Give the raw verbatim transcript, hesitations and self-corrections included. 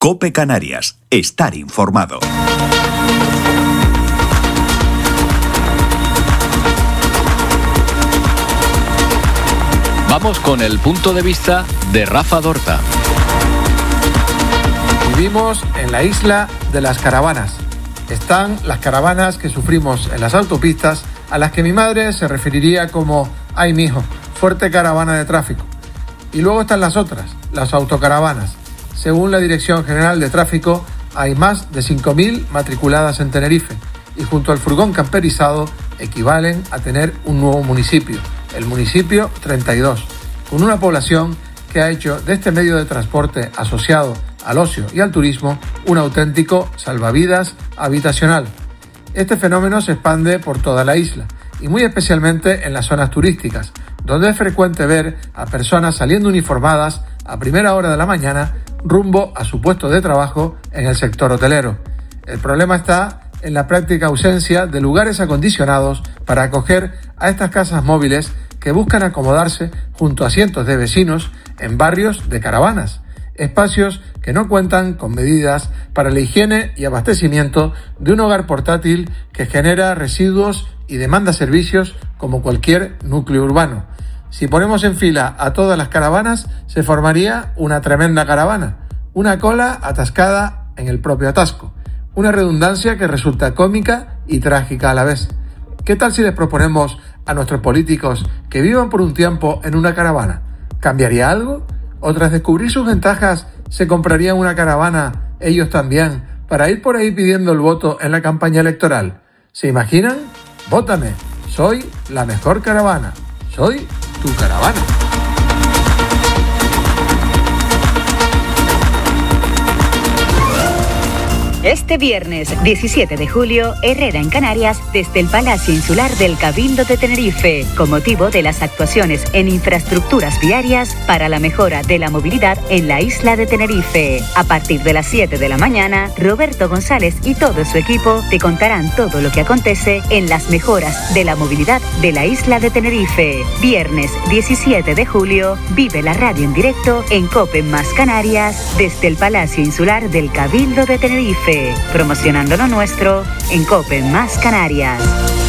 COPE Canarias. Estar informado. Vamos con el punto de vista de Rafa Dorta. Vivimos en la isla de las caravanas. Están las caravanas que sufrimos en las autopistas, a las que mi madre se referiría como «ay mijo, fuerte caravana de tráfico». Y luego están las otras, las autocaravanas. Según la Dirección General de Tráfico, hay más de cinco mil matriculadas en Tenerife y junto al furgón camperizado equivalen a tener un nuevo municipio, el municipio treinta y dos, con una población que ha hecho de este medio de transporte asociado al ocio y al turismo un auténtico salvavidas habitacional. Este fenómeno se expande por toda la isla y muy especialmente en las zonas turísticas, donde es frecuente ver a personas saliendo uniformadas a primera hora de la mañana rumbo a su puesto de trabajo en el sector hotelero. El problema está en la práctica ausencia de lugares acondicionados para acoger a estas casas móviles que buscan acomodarse junto a cientos de vecinos en barrios de caravanas, espacios que no cuentan con medidas para la higiene y abastecimiento de un hogar portátil que genera residuos y demanda servicios como cualquier núcleo urbano. Si ponemos en fila a todas las caravanas, se formaría una tremenda caravana, una cola atascada en el propio atasco, una redundancia que resulta cómica y trágica a la vez. ¿Qué tal si les proponemos a nuestros políticos que vivan por un tiempo en una caravana? ¿Cambiaría algo? ¿O tras descubrir sus ventajas se comprarían una caravana ellos también para ir por ahí pidiendo el voto en la campaña electoral? ¿Se imaginan? Vótame, soy la mejor caravana, soy tu caravana. Este viernes diecisiete de julio, Herrera en Canarias, desde el Palacio Insular del Cabildo de Tenerife, con motivo de las actuaciones en infraestructuras viarias para la mejora de la movilidad en la isla de Tenerife. A partir de las siete de la mañana, Roberto González y todo su equipo te contarán todo lo que acontece en las mejoras de la movilidad de la isla de Tenerife. Viernes diecisiete de julio, vive la radio en directo en COPE Más Canarias, desde el Palacio Insular del Cabildo de Tenerife, promocionando lo nuestro en COPE Más Canarias.